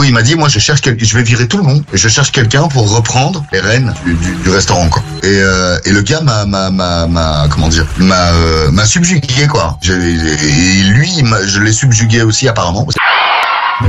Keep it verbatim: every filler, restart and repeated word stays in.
il m'a dit, moi, je cherche quel... je vais virer tout le monde. Et je cherche quelqu'un pour reprendre les rênes du, du, du restaurant, quoi. Et, euh, et le gars m'a, m'a, m'a, m'a comment dire, m'a, euh, m'a subjugué, quoi. Je, et lui, m'a, je l'ai subjugué aussi, apparemment.